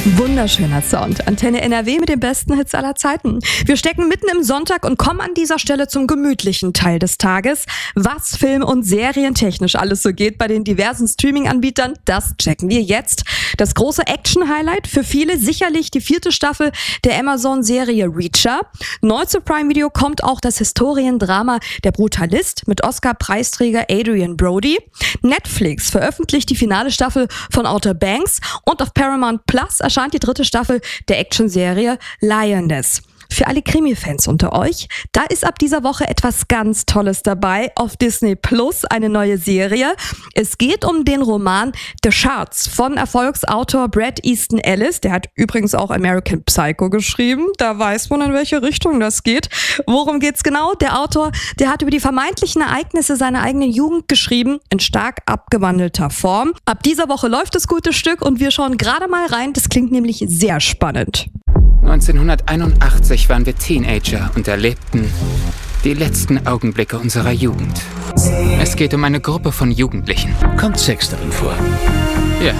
Wunderschöner Sound. Antenne NRW mit den besten Hits aller Zeiten. Wir stecken mitten im Sonntag und kommen an dieser Stelle zum gemütlichen Teil des Tages. Was film- und serientechnisch alles so geht bei den diversen Streaming-Anbietern, das checken wir jetzt. Das große Action-Highlight für viele sicherlich die 4. Staffel der Amazon-Serie Reacher. Neu zu Prime Video kommt auch das Historiendrama Der Brutalist mit Oscar-Preisträger Adrian Brody. Netflix veröffentlicht die finale Staffel von Outer Banks und auf Paramount Plus erscheint die 3. Staffel der Actionserie Lioness. Für alle Krimi-Fans unter euch, da ist ab dieser Woche etwas ganz Tolles dabei. Auf Disney Plus eine neue Serie. Es geht um den Roman The Shards von Erfolgsautor Bret Easton Ellis. Der hat übrigens auch American Psycho geschrieben. Da weiß man, in welche Richtung das geht. Worum geht's genau? Der Autor, der hat über die vermeintlichen Ereignisse seiner eigenen Jugend geschrieben, in stark abgewandelter Form. Ab dieser Woche läuft das gute Stück und wir schauen gerade mal rein. Das klingt nämlich sehr spannend. 1981 waren wir Teenager und erlebten die letzten Augenblicke unserer Jugend. Es geht um eine Gruppe von Jugendlichen. Kommt Sex darin vor? Ja.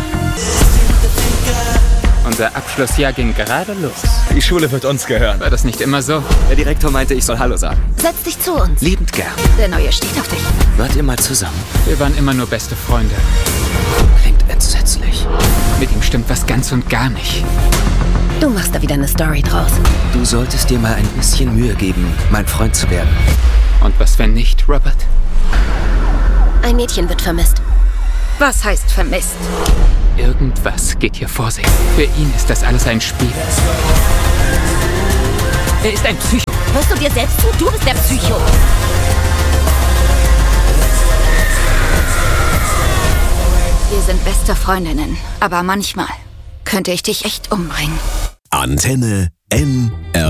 Unser Abschlussjahr ging gerade los. Die Schule wird uns gehören. War das nicht immer so? Der Direktor meinte, ich soll Hallo sagen. Setz dich zu uns. Liebend gern. Der Neue steht auf dich. Wart ihr mal zusammen? Wir waren immer nur beste Freunde. Klingt entsetzlich. Mit ihm stimmt was ganz und gar nicht. Du machst da wieder eine Story draus. Du solltest dir mal ein bisschen Mühe geben, mein Freund zu werden. Und was wenn nicht, Robert? Ein Mädchen wird vermisst. Was heißt vermisst? Irgendwas geht hier vor sich. Für ihn ist das alles ein Spiel. Er ist ein Psycho. Hörst du dir selbst zu? Du bist der Psycho. Wir sind beste Freundinnen, aber manchmal könnte ich dich echt umbringen. Antenne NRW.